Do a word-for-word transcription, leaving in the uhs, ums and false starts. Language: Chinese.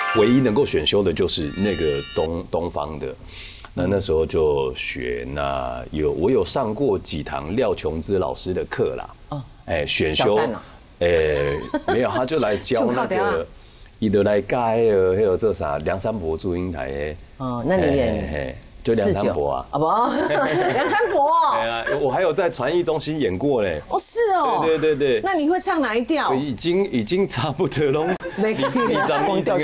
唯一能够选修的就是那个东东方的。那那时候就学，那有我有上过几堂廖琼枝老师的课啦。哦，哎，选修，哎，没有，他就来教那个，伊就来教那个，还有这啥梁山伯祝英台的。 哦，那你演就梁山伯啊？ 啊不，梁山伯。 对啊，我还有在传艺中心演过嘞。 哦，是哦。 对对对对。 那你会唱哪一调？ 已经已经差不多了。 没你张光景